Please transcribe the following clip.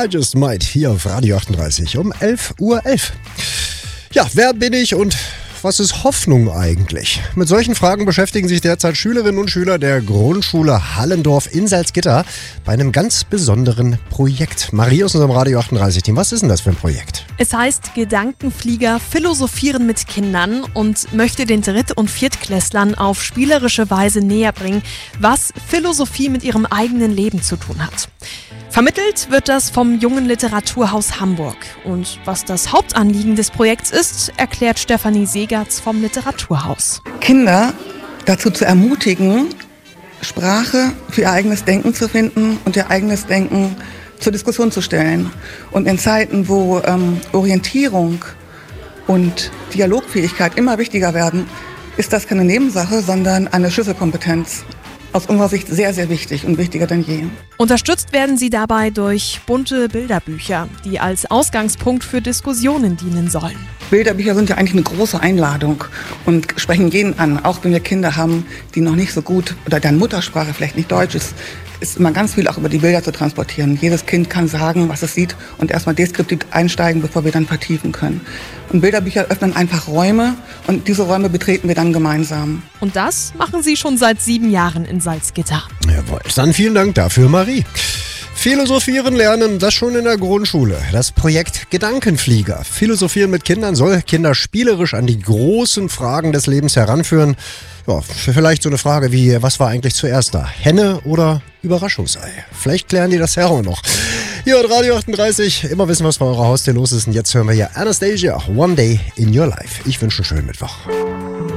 I Just Might hier auf Radio 38 um 11:11 Uhr. Ja, wer bin ich und was ist Hoffnung eigentlich? Mit solchen Fragen beschäftigen sich derzeit Schülerinnen und Schüler der Grundschule Hallendorf in Salzgitter bei einem ganz besonderen Projekt. Marie aus unserem Radio 38-Team, was ist denn das für ein Projekt? Es heißt Gedankenflieger philosophieren mit Kindern und möchte den Dritt- und Viertklässlern auf spielerische Weise näher bringen, was Philosophie mit ihrem eigenen Leben zu tun hat. Vermittelt wird das vom Jungen Literaturhaus Hamburg. Und was das Hauptanliegen des Projekts ist, erklärt Stefanie Segertz vom Literaturhaus. Kinder dazu zu ermutigen, Sprache für ihr eigenes Denken zu finden und ihr eigenes Denken zur Diskussion zu stellen. Und in Zeiten, wo Orientierung und Dialogfähigkeit immer wichtiger werden, ist das keine Nebensache, sondern eine Schlüsselkompetenz. Aus unserer Sicht sehr, sehr wichtig und wichtiger denn je. Unterstützt werden sie dabei durch bunte Bilderbücher, die als Ausgangspunkt für Diskussionen dienen sollen. Bilderbücher sind ja eigentlich eine große Einladung und sprechen jeden an. Auch wenn wir Kinder haben, die noch nicht so gut oder deren Muttersprache vielleicht nicht Deutsch ist immer ganz viel auch über die Bilder zu transportieren. Jedes Kind kann sagen, was es sieht und erstmal deskriptiv einsteigen, bevor wir dann vertiefen können. Und Bilderbücher öffnen einfach Räume und diese Räume betreten wir dann gemeinsam. Und das machen sie schon seit 7 Jahren in Salzgitter. Jawohl, dann vielen Dank dafür, Marie. Philosophieren lernen, das schon in der Grundschule. Das Projekt Gedankenflieger. Philosophieren mit Kindern soll Kinder spielerisch an die großen Fragen des Lebens heranführen. Ja, vielleicht so eine Frage wie, was war eigentlich zuerst da? Henne oder Überraschungsei? Vielleicht klären die das ja auch noch. Hier at Radio 38, immer wissen, was bei eurer Haustür los ist. Und jetzt hören wir hier Anastasia, One Day in Your Life. Ich wünsche einen schönen Mittwoch.